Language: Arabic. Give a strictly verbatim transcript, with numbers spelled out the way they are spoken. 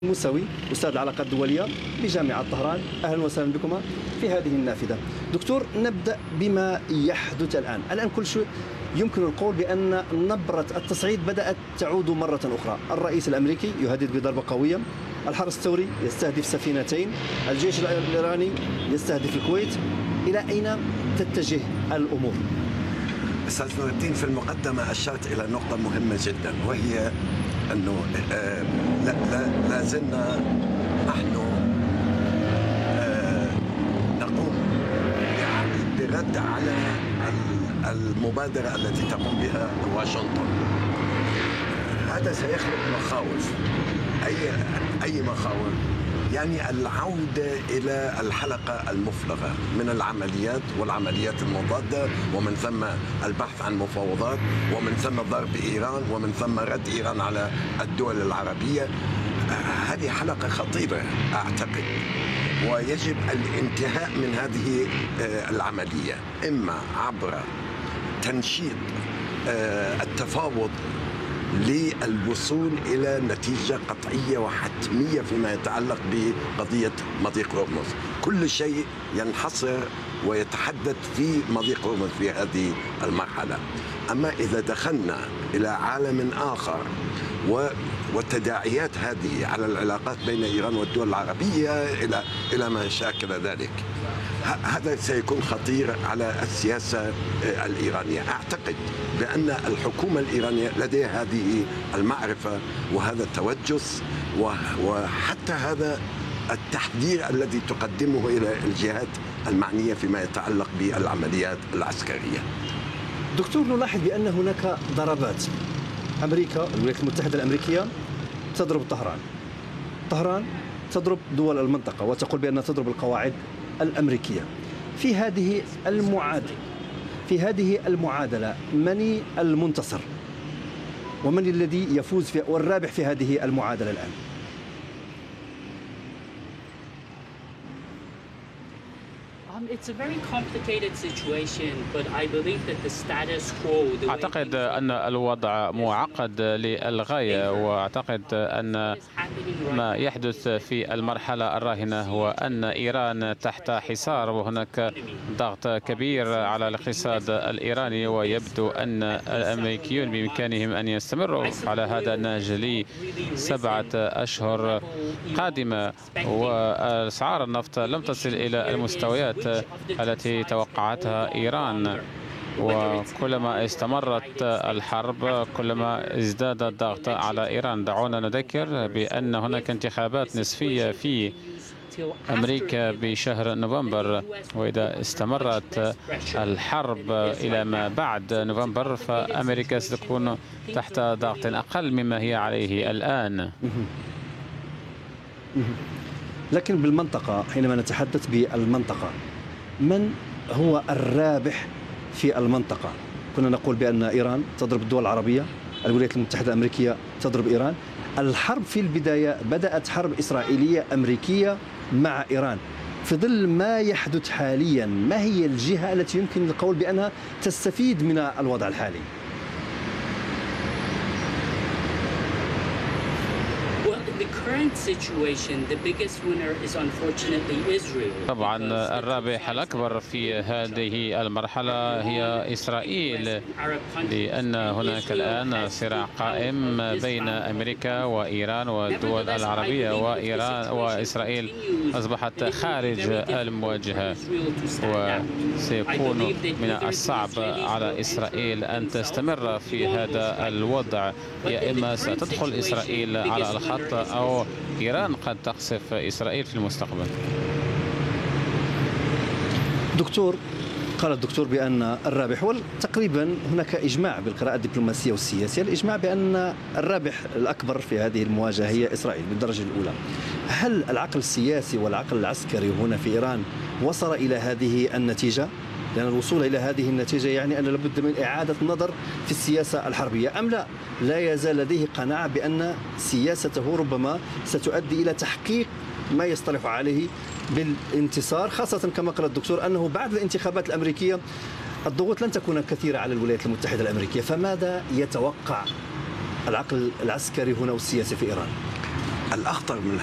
موسوي أستاذ العلاقات الدولية بجامعة طهران. أهلا وسهلا بكما في هذه النافذة. دكتور، نبدأ بما يحدث الآن. الآن كل شيء يمكن القول بأن نبرة التصعيد بدأت تعود مرة أخرى. الرئيس الأمريكي يهدد بضربة قوية، الحرس الثوري يستهدف سفينتين، الجيش الإيراني يستهدف الكويت. إلى أين تتجه الأمور؟ أستاذ نور الدين، في المقدمة أشرت إلى نقطة مهمة جدا، وهي أنه آه لا, لا, لا زلنا نحن آه نقوم برد على المبادرة التي تقوم بها واشنطن. هذا سيخلق مخاوف. أي أي مخاوف؟ يعني العودة إلى الحلقة المفرغة من العمليات والعمليات المضادة، ومن ثم البحث عن مفاوضات، ومن ثم ضرب إيران، ومن ثم رد إيران على الدول العربية. هذه حلقة خطيرة أعتقد، ويجب الانتهاء من هذه العملية، إما عبر تنشيط التفاوض للوصول إلى نتيجة قطعية وحتمية فيما يتعلق بقضية مضيق هرمز. كل شيء ينحصر ويتحدث في مضيق هرمز في هذه المرحلة. أما إذا دخلنا إلى عالم آخر والتداعيات هذه على العلاقات بين إيران والدول العربية إلى إلى ما شاكل ذلك، هذا سيكون خطير على السياسة الإيرانية. أعتقد بأن الحكومة الإيرانية لديها هذه المعرفة وهذا التوجس وحتى هذا التحذير الذي تقدمه إلى الجهات المعنية فيما يتعلق بالعمليات العسكرية. دكتور، نلاحظ بأن هناك ضربات. أمريكا، الولايات المتحدة الأمريكية تضرب طهران، طهران تضرب دول المنطقة وتقول بأنها تضرب القواعد الأمريكية. في هذه المعادلة في هذه المعادلة من المنتصر ومن الذي يفوز في والرابح في هذه المعادلة الآن؟ أعتقد أن الوضع معقد للغاية، وأعتقد أن ما يحدث في المرحلة الراهنة هو أن إيران تحت حصار، وهناك ضغط كبير على الاقتصاد الإيراني، ويبدو أن الأمريكيون بإمكانهم أن يستمروا على هذا النهج لسبعة أشهر قادمة، وأسعار النفط لم تصل إلى المستويات التي توقعتها إيران. وكلما استمرت الحرب كلما ازداد الضغط على إيران. دعونا نذكر بأن هناك انتخابات نصفية في أمريكا بشهر نوفمبر، وإذا استمرت الحرب إلى ما بعد نوفمبر فأمريكا ستكون تحت ضغط أقل مما هي عليه الآن. لكن بالمنطقة، حينما نتحدث بالمنطقة، من هو الرابح في المنطقة؟ كنا نقول بأن إيران تضرب الدول العربية، الولايات المتحدة الأمريكية تضرب إيران. الحرب في البداية بدأت حرب إسرائيلية أمريكية مع إيران. في ظل ما يحدث حاليا، ما هي الجهة التي يمكن القول بأنها تستفيد من الوضع الحالي؟ طبعا الرابح الأكبر في هذه المرحلة هي إسرائيل، لأن هناك الآن صراع قائم بين أمريكا وإيران والدول العربية، وإيران وإسرائيل أصبحت خارج المواجهة، وسيكون من الصعب على إسرائيل أن تستمر في هذا الوضع. يا إما ستدخل إسرائيل على الخط أو إيران قد تقصف إسرائيل في المستقبل. دكتور، قال الدكتور بأن الرابح، وتقريبا هناك إجماع بالقراءة الدبلوماسية والسياسية، الإجماع بأن الرابح الأكبر في هذه المواجهة هي إسرائيل بالدرجة الأولى. هل العقل السياسي والعقل العسكري هنا في إيران وصل إلى هذه النتيجة؟ لأن الوصول إلى هذه النتيجة يعني أن لابد من إعادة نظر في السياسة الحربية، أم لا لا يزال لديه قناعة بأن سياسته ربما ستؤدي إلى تحقيق ما يصطلح عليه بالانتصار، خاصة كما قال الدكتور أنه بعد الانتخابات الأمريكية الضغوط لن تكون كثيرة على الولايات المتحدة الأمريكية. فماذا يتوقع العقل العسكري هنا والسياسي في إيران؟ الأخطر من